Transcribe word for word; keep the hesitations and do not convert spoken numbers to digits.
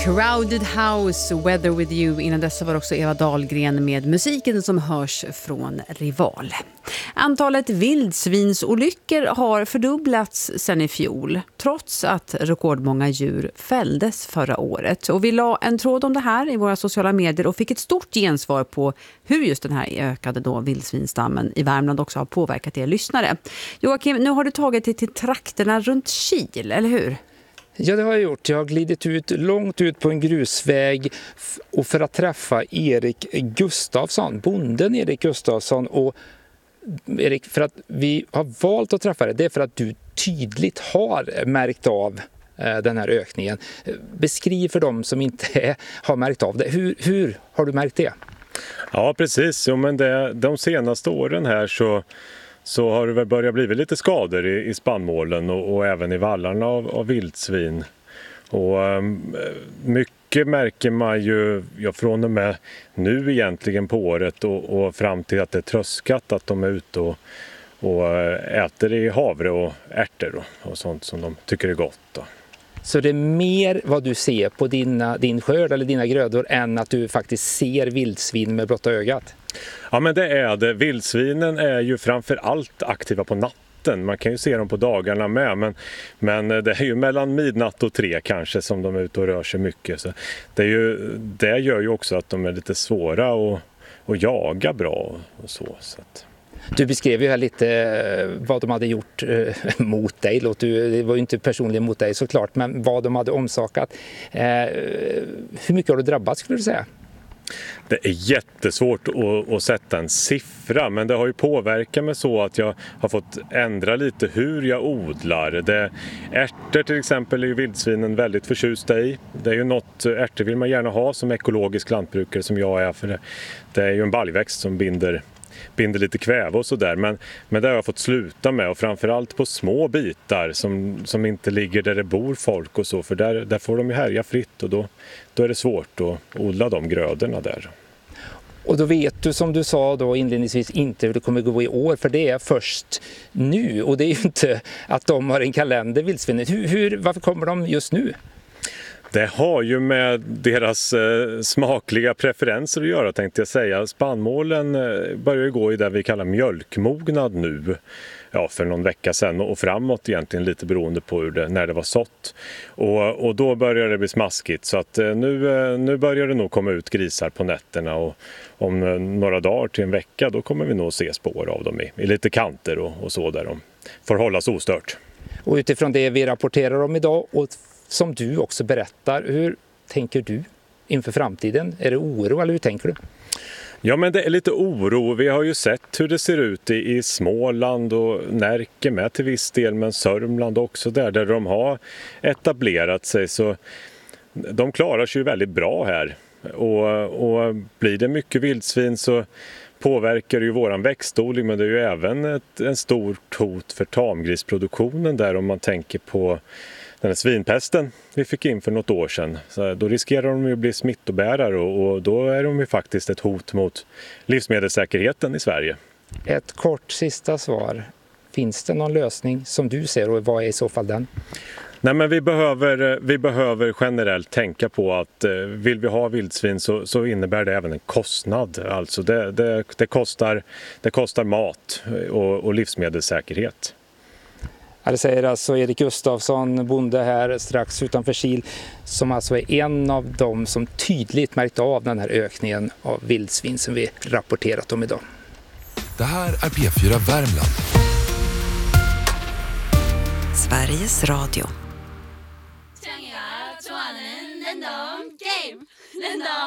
Crowded House, Weather With You. Innan dessa var också Eva Dahlgren med musiken som hörs från Rival. Antalet vildsvinsolyckor har fördubblats sedan i fjol, trots att rekordmånga djur fälldes förra året. Och vi la en tråd om det här i våra sociala medier och fick ett stort gensvar på hur just den här ökade då vildsvinstammen i Värmland också har påverkat er lyssnare. Joakim, nu har du tagit dig till trakterna runt Kil, eller hur? Ja, det har jag gjort. Jag har glidit ut långt ut på en grusväg och för att träffa Erik Gustafsson, bonden Erik Gustafsson. Och Erik, för att vi har valt att träffa dig, det är för att du tydligt har märkt av den här ökningen. Beskriv för dem som inte har märkt av det. Hur, hur har du märkt det? Ja, precis. Jo, men det, de senaste åren här så... så har det väl börjat bli lite skador i, i spannmålen och, och även i vallarna av, av vildsvin. Och um, mycket märker man ju ja, från och med nu egentligen på året och, och fram till att det är tröskat att de är ute och, och äter i havre och ärtor och, och sånt som de tycker är gott då. Så det är mer vad du ser på dina, din skörd eller dina grödor än att du faktiskt ser vildsvin med blotta ögat? Ja, men det är det. Vildsvinen är ju framför allt aktiva på natten. Man kan ju se dem på dagarna med, men, men det är ju mellan midnatt och tre kanske som de är ute och rör sig mycket. Så det, är ju, det gör ju också att de är lite svåra att, att jaga bra och så. så att... Du beskrev ju här lite vad de hade gjort eh, mot dig. Låt du, det var ju inte personligen mot dig såklart, men vad de hade omsakat. Eh, hur mycket har du drabbats skulle du säga? Det är jättesvårt att, att sätta en siffra, men det har ju påverkat mig så att jag har fått ändra lite hur jag odlar. Det, ärtor till exempel är ju vildsvinen väldigt förtjusta i. Det är ju något, ärtor vill man gärna ha som ekologisk lantbrukare som jag är, för det, det är ju en baljväxt som binder binder lite kväve och sådär, men, men det har jag fått sluta med, och framförallt på små bitar som, som inte ligger där det bor folk och så, för där, där får de ju härja fritt och då, då är det svårt att odla de grödorna där. Och då vet du, som du sa då inledningsvis, inte hur det kommer gå i år, för det är först nu, och det är ju inte att de har en kalender vildsvinet. Hur, hur, varför kommer de just nu? Det har ju med deras eh, smakliga preferenser att göra, tänkte jag säga. Spannmålen eh, börjar ju gå i det vi kallar mjölkmognad nu. Ja, för någon vecka sedan och framåt egentligen, lite beroende på hur det, när det var sått. Och, och då börjar det bli smaskigt, så att eh, nu, eh, nu börjar det nog komma ut grisar på nätterna, och om eh, några dagar till en vecka då kommer vi nog se spår av dem i, i lite kanter och, och så, där de får hållas ostört. Och utifrån det vi rapporterar om idag och som du också berättar, hur tänker du inför framtiden? Är det oro eller hur tänker du? Ja, men det är lite oro. Vi har ju sett hur det ser ut i, i Småland och Närke med till viss del, men Sörmland också där, där de har etablerat sig. Så de klarar sig ju väldigt bra här. Och, och blir det mycket vildsvin så påverkar det ju våran växtodling, men det är ju även ett en stort hot för tamgrisproduktionen där, om man tänker på den här svinpesten vi fick in för något år sedan. Så då riskerar de ju att bli smittobärare, och, och då är de ju faktiskt ett hot mot livsmedelssäkerheten i Sverige. Ett kort sista svar. Finns det någon lösning som du ser, och vad är i så fall den? Nej, men vi behöver, vi behöver generellt tänka på att eh, vill vi ha vildsvin så, så innebär det även en kostnad. Alltså det, det, det, kostar, det kostar mat och, och livsmedelssäkerhet. Ja, det säger alltså Erik Gustafsson, bonde här strax utanför Kil, som alltså är en av dem som tydligt märkt av den här ökningen av vildsvin som vi rapporterat om idag. Det här är P fyra Värmland. Sveriges Radio.